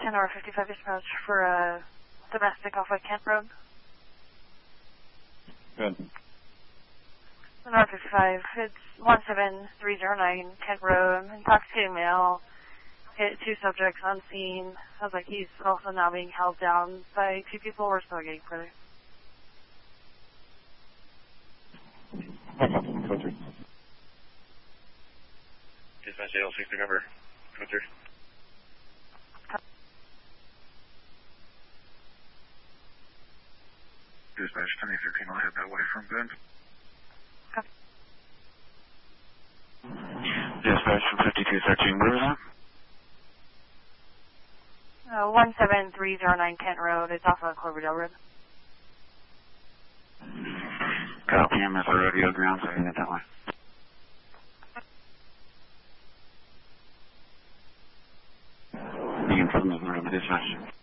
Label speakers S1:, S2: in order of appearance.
S1: 10-55 dispatch for a domestic off of Kent Road.
S2: Good.
S1: 10-55, it's 17309 Kent Road. Intoxicated male hit two subjects on scene. Sounds like he's also now being held down by two people. We're still getting further.
S2: Filter.
S3: Dispatch AL6 to cover. Filter.
S4: Dispatch 10-13, I'll head that way from Bend.
S3: Dispatch from 5213, where was that?
S1: 17309 Kent Road. It's off of Cloverdale Road.
S3: Copy him as a rodeo ground, so I can get that way. You can from the room, dispatch.